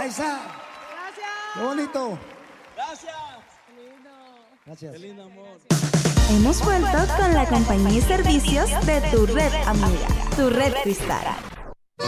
Raiza. Gracias. Qué bonito. Gracias. Qué lindo. Gracias. Qué lindo amor. Hemos vuelto con la compañía y servicios de tu red amiga, tu red Cristal.